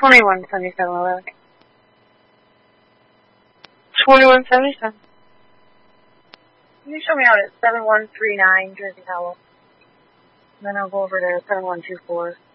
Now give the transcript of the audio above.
217711. 2177. Can you show me out at 7139 Jersey Hollow? And then I'll go over to 7124.